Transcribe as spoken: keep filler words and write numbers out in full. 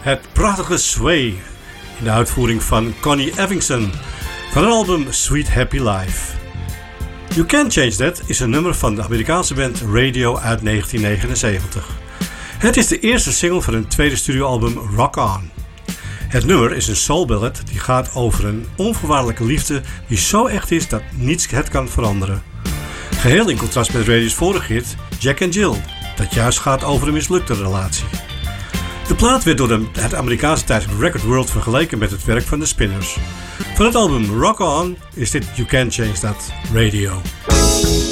Het prachtige Sway in de uitvoering van Connie Evingston van het album Sweet Happy Life. You Can't Change That is een nummer van de Amerikaanse band Radio uit negentien negenenzeventig. Het is de eerste single van hun tweede studioalbum Rock On. Het nummer is een soulballad die gaat over een onvoorwaardelijke liefde die zo echt is dat niets het kan veranderen. Geheel in contrast met Radio's vorige hit Jack and Jill, dat juist gaat over een mislukte relatie. De plaat werd door de, het Amerikaanse tijdschrift Record World vergeleken met het werk van de Spinners. Van het album Rock On is dit You Can't Change That, Radio.